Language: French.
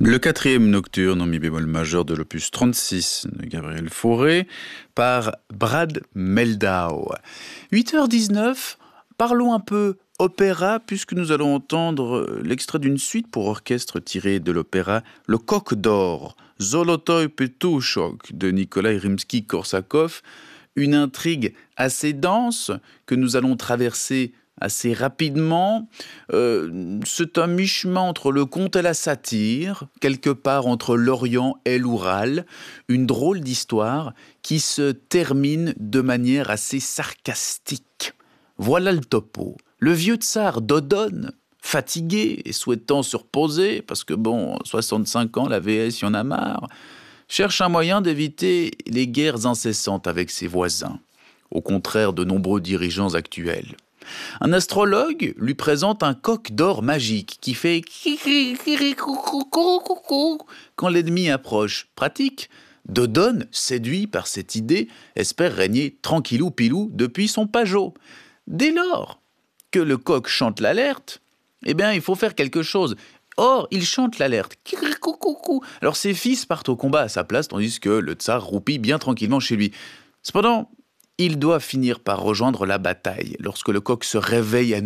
Le quatrième nocturne en mi bémol majeur de l'opus 36 de Gabriel Fauré par Brad Mehldau. 8h19, parlons un peu opéra puisque nous allons entendre l'extrait d'une suite pour orchestre tirée de l'opéra Le Coq d'Or, Zolotoy Petushok de Nikolai Rimsky-Korsakov. Une intrigue assez dense que nous allons traverser assez rapidement. C'est un mi-chemin entre le conte et la satire, quelque part entre l'Orient et l'Oural, une drôle d'histoire qui se termine de manière assez sarcastique. Voilà le topo. Le vieux tsar Dodon, fatigué et souhaitant se reposer, parce que 65 ans, la vieillesse, il y en a marre, cherche un moyen d'éviter les guerres incessantes avec ses voisins, au contraire de nombreux dirigeants actuels. Un astrologue lui présente un coq d'or magique qui fait quand l'ennemi approche. Pratique. Dodon, séduit par cette idée, espère régner tranquillou pilou depuis son pajot. Dès lors que le coq chante l'alerte, il faut faire quelque chose. Or, il chante l'alerte. Alors ses fils partent au combat à sa place, tandis que le tsar roupille bien tranquillement chez lui. Cependant, il doit finir par rejoindre la bataille lorsque le coq se réveille à